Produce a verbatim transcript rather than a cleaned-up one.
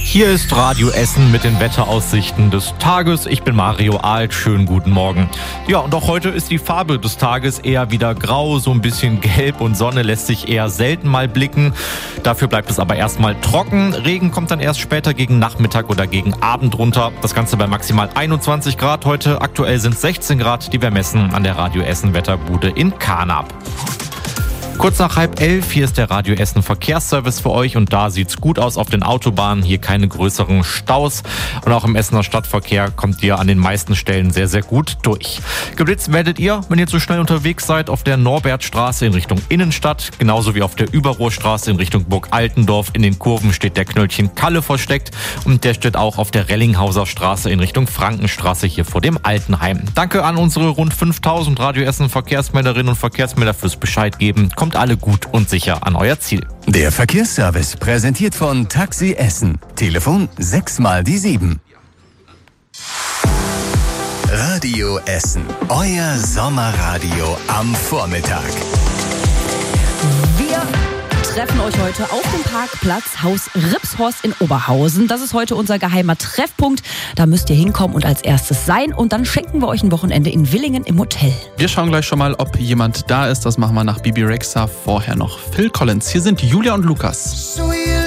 Hier ist Radio Essen mit den Wetteraussichten des Tages. Ich bin Mario Alt. Schönen guten Morgen. Ja, und auch heute ist die Farbe des Tages eher wieder grau, so ein bisschen gelb und Sonne lässt sich eher selten mal blicken. Dafür bleibt es aber erstmal trocken. Regen kommt dann erst später gegen Nachmittag oder gegen Abend runter. Das Ganze bei maximal einundzwanzig Grad heute. Aktuell sind sechzehn Grad, die wir messen an der Radio Essen Wetterbude in Karnap. Kurz nach halb elf, hier ist der Radio Essen Verkehrsservice für euch und da sieht's gut aus auf den Autobahnen, hier keine größeren Staus und auch im Essener Stadtverkehr kommt ihr an den meisten Stellen sehr, sehr gut durch. Geblitzt werdet ihr, wenn ihr zu schnell unterwegs seid, auf der Norbertstraße in Richtung Innenstadt, genauso wie auf der Überrohrstraße in Richtung Burg Altendorf. In den Kurven steht der Knöllchen Kalle versteckt und der steht auch auf der Rellinghauser Straße in Richtung Frankenstraße hier vor dem Altenheim. Danke an unsere rund fünftausend Radio Essen Verkehrsmelderinnen und Verkehrsmelder fürs Bescheid geben. Kommt alle gut und sicher an euer Ziel. Der Verkehrsservice präsentiert von Taxi Essen. Telefon sechs mal die sieben. Radio Essen. Euer Sommerradio am Vormittag. Wir treffen euch heute auf dem Parkplatz Haus Ripshorst in Oberhausen. Das ist heute unser geheimer Treffpunkt. Da müsst ihr hinkommen und als erstes sein. Und dann schenken wir euch ein Wochenende in Villingen im Hotel. Wir schauen gleich schon mal, ob jemand da ist. Das machen wir nach Bibi Rexha. Vorher noch Phil Collins. Hier sind Julia und Lukas.